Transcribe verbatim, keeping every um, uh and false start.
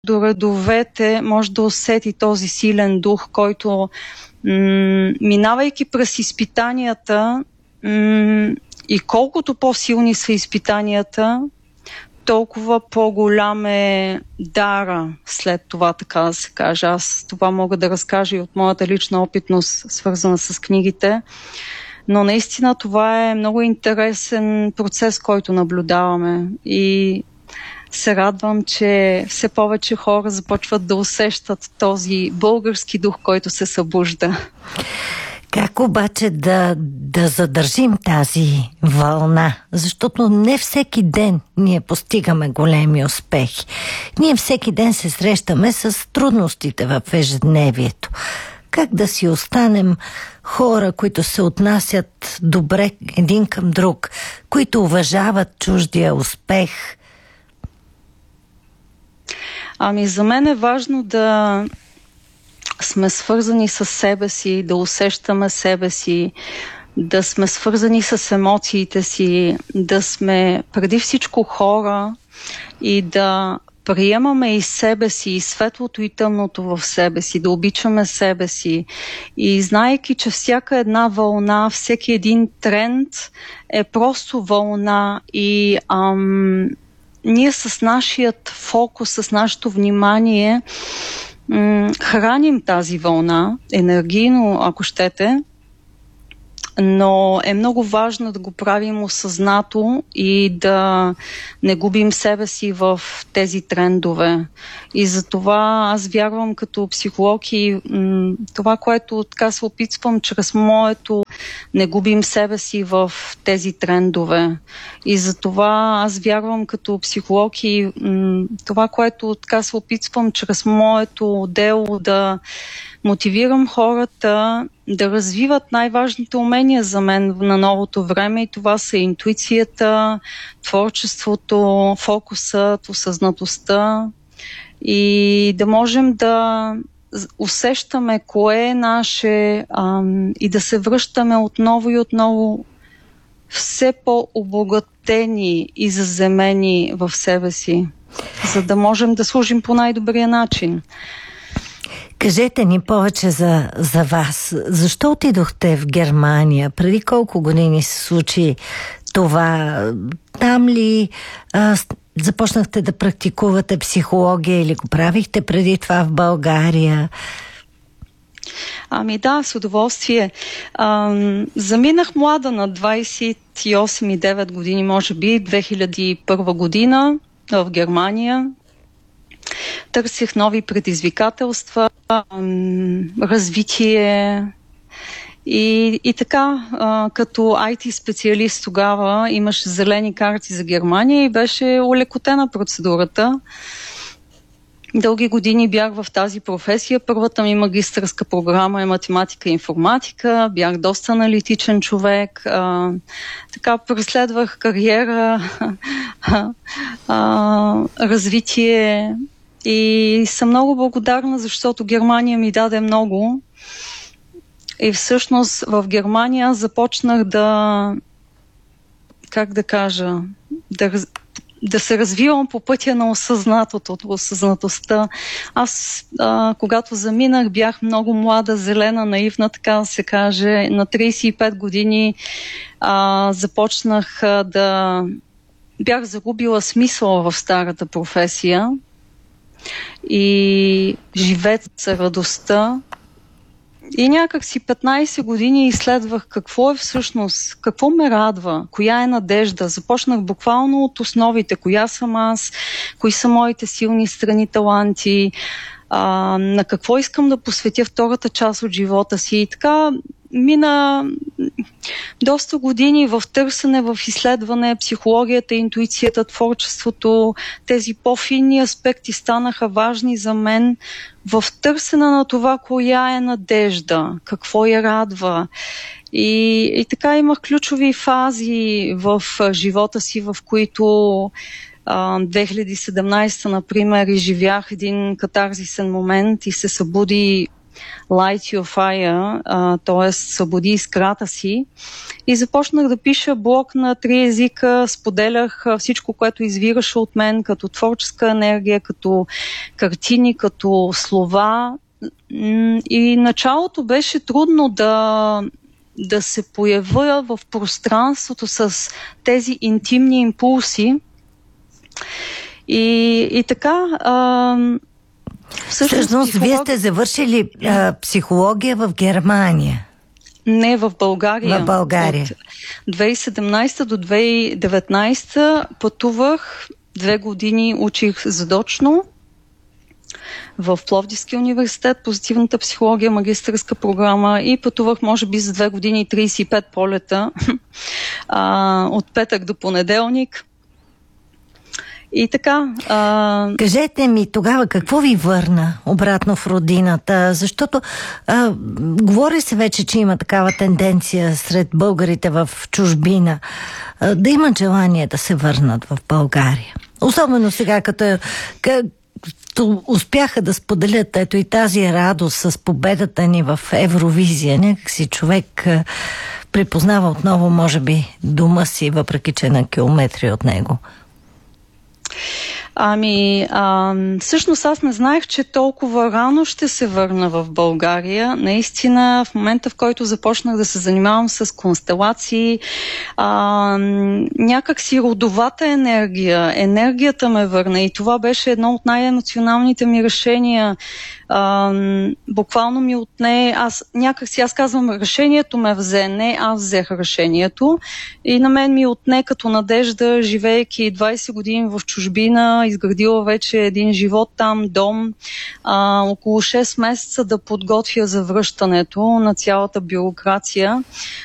до редовете може да усети този силен дух, който м- минавайки през изпитанията м- и колкото по-силни са изпитанията, толкова по-голям е дара след това, така да се каже. Аз това мога да разкажа и от моята лична опитност, свързана с книгите. Но наистина това е много интересен процес, който наблюдаваме. И се радвам, че все повече хора започват да усещат този български дух, който се събужда. Как обаче да, да задържим тази вълна? Защото не всеки ден ние постигаме големи успехи. Ние всеки ден се срещаме с трудностите в ежедневието. Как да си останем хора, които се отнасят добре един към друг, които уважават чуждия успех? Ами за мен е важно да сме свързани с себе си, да усещаме себе си, да сме свързани с емоциите си, да сме преди всичко хора и да приемаме и себе си, и светлото и тъмното в себе си, да обичаме себе си. И знаейки, че всяка една вълна, всеки един тренд е просто вълна и ам, ние с нашият фокус, с нашето внимание м- храним тази вълна, енергийно, ако щете, но е много важно да го правим осъзнато и да не губим себе си в тези трендове. И затова аз вярвам като психолог и м- това, което така се опитвам чрез моето не губим себе си в тези трендове. И затова аз вярвам като психолог и м- това, което така се опитвам чрез моето дело да мотивирам хората да развиват най-важните умения за мен на новото време и това са интуицията, творчеството, фокусът, осъзнатостта и да можем да усещаме кое е наше ам, и да се връщаме отново и отново все по-обогатени и заземени в себе си, за да можем да служим по най-добрия начин. Кажете ни повече за, за вас. Защо отидохте в Германия? Преди колко години се случи това? Там ли а, започнахте да практикувате психология или го правихте преди това в България? Ами да, с удоволствие. А, заминах млада на двайсет и осем и девет години, може би, две хиляди и първа година в Германия. Търсих нови предизвикателства, развитие и, и така, като ай ти специалист тогава имаше зелени карти за Германия и беше улекотена процедурата. Дълги години бях в тази професия. Първата ми магистърска програма е математика и информатика. Бях доста аналитичен човек. А, така преследвах кариера, а, развитие и съм много благодарна, защото Германия ми даде много. И всъщност в Германия започнах да, как да кажа, да да се развивам по пътя на осъзнатото, осъзнатостта. Аз, а, когато заминах, бях много млада, зелена, наивна, така да се каже. На трийсет и пет години а, започнах а, да... Бях загубила смисъл в старата професия и живееца радостта. И някак си петнайсет години изследвах какво е всъщност, какво ме радва, коя е надежда. Започнах буквално от основите, коя съм аз, кои са моите силни страни, таланти, а, на какво искам да посветя втората част от живота си. И така мина доста години в търсене, в изследване, психологията, интуицията, творчеството. Тези по-финни аспекти станаха важни за мен в търсене на това, коя е надежда, какво я радва. И, и така имах ключови фази в живота си, в които две хиляди и седемнайсета, например, изживях един катарзисен момент и се събуди Light Your Fire, т.е. събуди искрата си. И започнах да пиша блог на три езика, споделях всичко, което извираше от мен, като творческа енергия, като картини, като слова. И началото беше трудно да, да се появя в пространството с тези интимни импулси. И, и така... А, Всъщност, Всъщност психолог... вие сте завършили а, психология в Германия. Не, в България. В България. От две хиляди и седемнадесета до две хиляди и деветнадесета пътувах, две години учих задочно в Пловдивския университет, позитивната психология, магистърска програма, и пътувах може би за две години и тридесет и пет полета а, от петък до понеделник. И така. А... Кажете ми тогава, какво ви върна обратно в родината? Защото а, говори се вече, че има такава тенденция сред българите в чужбина а, да имат желание да се върнат в България. Особено сега, като, като успяха да споделят ето и тази радост с победата ни в Евровизия. Някакси човек а, припознава отново, може би, дома си, въпреки че на километри от него. Ами, а, всъщност аз не знаех, че толкова рано ще се върна в България. Наистина, в момента, в който започнах да се занимавам с констелации, а, някак си родовата енергия, енергията ме върна, и това беше едно от най-емоционалните ми решения. Uh, буквално ми отне, аз някак си, аз казвам, решението ме взе, не аз взех решението, и на мен ми отне като надежда, живеейки двадесет години в чужбина, изградила вече един живот там, дом, uh, около шест месеца да подготвя за връщането на цялата бюрокрация.